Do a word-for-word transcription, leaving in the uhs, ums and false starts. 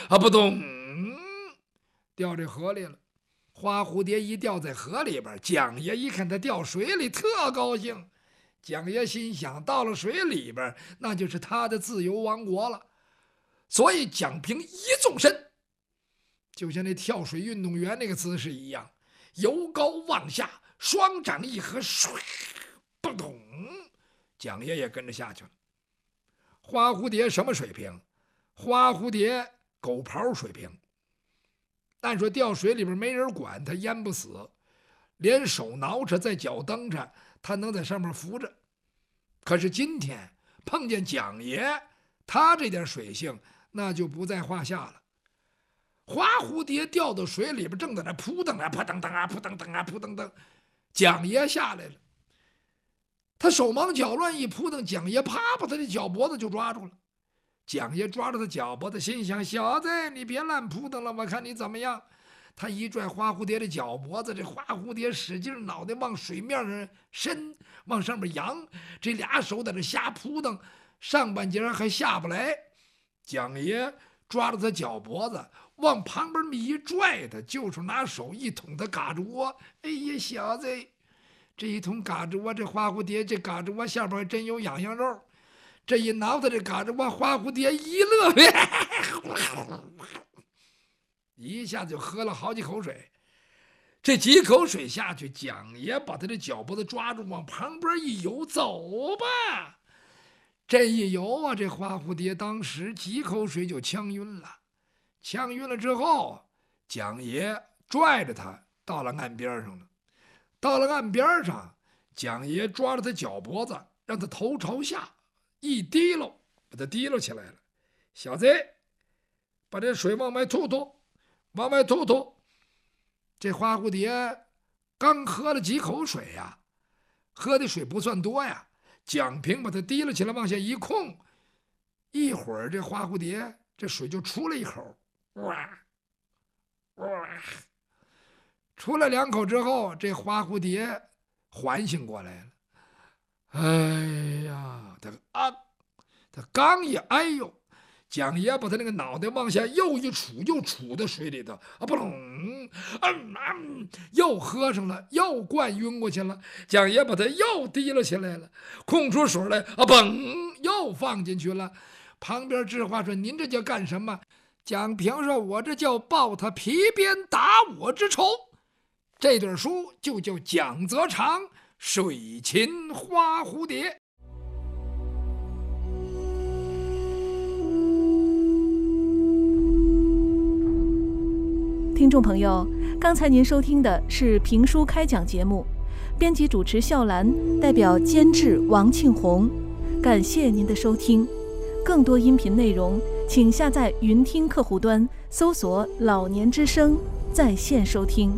啊，不动，掉这河里了。花蝴蝶一掉在河里边，蒋爷一看它掉水里，特高兴。蒋爷心想，到了水里边，那就是他的自由王国了。所以蒋平一纵身，就像那跳水运动员那个姿势一样，由高往下，双掌一合，唰，不咚，蒋爷也跟着下去了。花蝴蝶什么水平？花蝴蝶狗刨水平。按说掉水里边没人管，它淹不死，连手挠着，在脚蹬着，它能在上面浮着。可是今天碰见蒋爷，他这点水性那就不在话下了。花蝴蝶掉到水里边，正在那扑腾啊扑腾腾啊扑腾腾啊扑腾腾，蒋爷下来了，他手忙脚乱一扑腾，蒋爷啪把他的脚脖子就抓住了。蒋爷抓住他脚脖子，心想：小子，你别乱扑腾了，我看你怎么样。他一拽花蝴蝶的脚脖子，这花蝴蝶使劲脑袋往水面上伸，往上面扬，这俩手在这瞎扑腾，上半截还下不来。蒋爷抓住他脚脖子，往旁边一一拽他，就是拿手一捅他嘎吱窝。哎呀，小子，这一捅嘎吱窝，这花蝴蝶这嘎吱窝下边还真有痒痒肉。这一挠他这嘎吱窝，花蝴蝶一乐，一下就喝了好几口水。这几口水下去，蒋爷把他的脚脖子抓住，往旁边一游，走吧。这一游啊，这花蝴蝶当时几口水就呛晕了。呛晕了之后，蒋爷拽着他到了岸边上了。到了岸边上，蒋爷抓着他脚脖子，让他头朝下一提溜，把他提溜起来了。小子，把这水往外吐吐，往外吐吐。这花蝴蝶刚喝了几口水呀、啊，喝的水不算多呀。蒋平把它提了起来，往下一控，一会儿这花蝴蝶这水就出了一口，哇哇，出了两口之后，这花蝴蝶缓醒过来了。哎呀，他啊，他刚一哎呦，蒋爷把他那个脑袋往下又一杵，又杵到水里头，啊不隆，嗯嗯，又喝上了，又灌晕过去了。蒋爷把他又提了起来了，空出水来，啊嘣，又放进去了。旁边智化说：“您这叫干什么？”蒋平说：“我这叫报他皮鞭打我之仇。”这本书就叫蒋泽长水禽花蝴蝶。 听众朋友，刚才您收听的是评书开讲节目，编辑主持笑兰，代表监制王庆红，感谢您的收听。更多音频内容，请下载云听客户端，搜索“老年之声”在线收听。